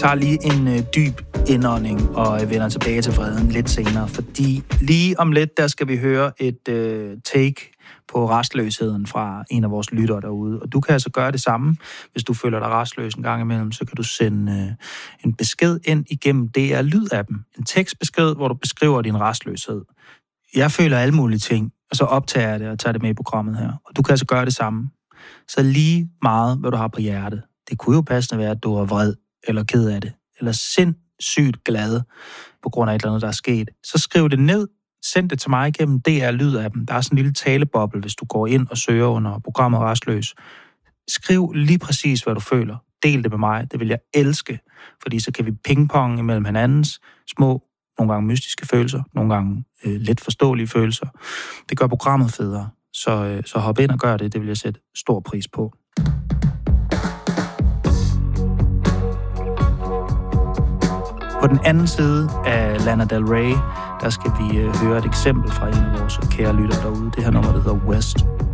tager lige en dyb indånding og vender tilbage til vreden lidt senere, fordi lige om lidt, der skal vi høre et take på rastløsheden fra en af vores lyttere derude. Og du kan altså gøre det samme. Hvis du føler dig rastløs en gang imellem, så kan du sende en besked ind igennem DR Lyd-appen. En tekstbesked, hvor du beskriver din rastløshed. Jeg føler alle mulige ting, og så optager jeg det og tager det med i programmet her. Og du kan altså gøre det samme. Så lige meget, hvad du har på hjertet. Det kunne jo passende være, at du er vred, eller ked af det, eller sindssygt glad på grund af et eller andet, der er sket. Så skriv det ned, send det til mig gennem DR Lyd-appen. Der er sådan en lille taleboble, hvis du går ind og søger under programmet Rastløs. Skriv lige præcis, hvad du føler. Del det med mig, det vil jeg elske, fordi så kan vi pingpong imellem hinandens små, nogle gange mystiske følelser, nogle gange let forståelige følelser. Det gør programmet federe, så hop ind og gør det, det vil jeg sætte stor pris på. På den anden side af Lana Del Rey, der skal vi høre et eksempel fra en af vores kære lytter derude. Det her nummer, der hedder West.